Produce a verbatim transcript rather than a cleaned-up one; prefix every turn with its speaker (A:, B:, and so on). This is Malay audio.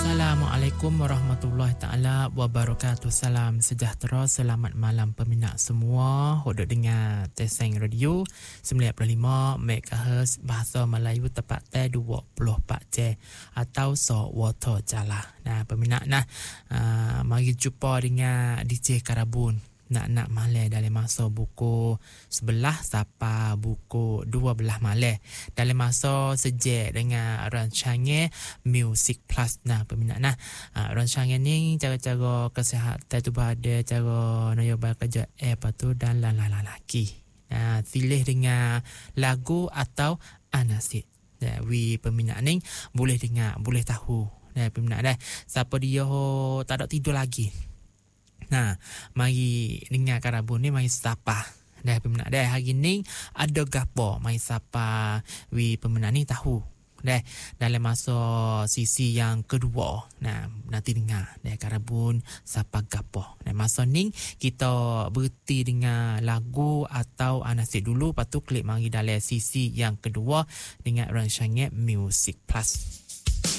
A: Assalamualaikum warahmatullahi taala wabarakatuh. Salam sejahtera, selamat malam peminat semua. Hodok dengar Teseng Radio sembilan puluh lima megahertz bahasa Melayu tepat te dua puluh empat jam atau so water jala. Nah, peminat nah, uh, mari jumpa dengan D J Karabun. Nak-nak malam dalam masa buku sebelah sampai buku dua belah malam. Dalam masa sejak dengan rancangan Music Plus. Nah, peminat nah, uh, rancangan ni cara-cara kesihatan tu ada, cara nyoba kerja eh apa tu dan lain-lain lagi. Nah, pilih dengan lagu atau anasir. Nah, we peminat ni boleh dengar, boleh tahu. Nah, peminat dah, siapa dia ho, tak ada tidur lagi. Nah, mari dengar Karabun ni, mari sapa. Dah peminat dah, hari ni ada gapo mari sapa wi peminat ni tahu. Dah dalam masa sisi yang kedua. Nah, nanti dengar dah Karabun sapa gapo. Nah, masa ni kita berhenti dengan lagu atau anasir dulu, lepas tu klik mari dalam sisi yang kedua dengan rancangan Music Plus.